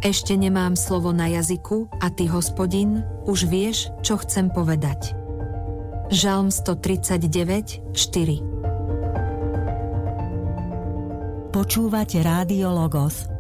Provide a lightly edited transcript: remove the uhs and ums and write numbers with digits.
Ešte nemám slovo na jazyku a ty, Hospodin, už vieš, čo chcem povedať. Žalm 139, 4. Počúvate Rádio Logos.